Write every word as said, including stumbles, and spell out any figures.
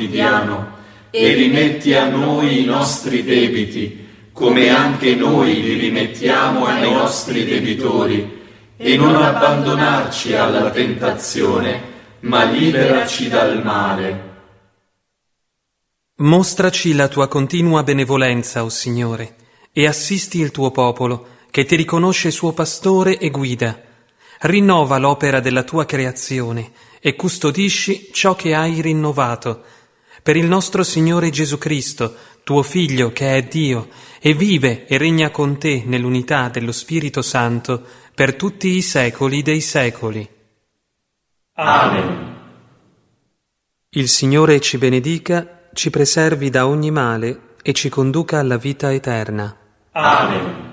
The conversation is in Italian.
quotidiano e rimetti a noi i nostri debiti, come anche noi li rimettiamo ai nostri debitori, e non abbandonarci alla tentazione, ma liberaci dal male. Mostraci la tua continua benevolenza, o Signore, e assisti il tuo popolo, che ti riconosce suo pastore e guida. Rinnova l'opera della tua creazione e custodisci ciò che hai rinnovato. Per il nostro Signore Gesù Cristo, tuo Figlio, che è Dio, e vive e regna con te nell'unità dello Spirito Santo per tutti i secoli dei secoli. Amen. Il Signore ci benedica, ci preservi da ogni male e ci conduca alla vita eterna. Amen.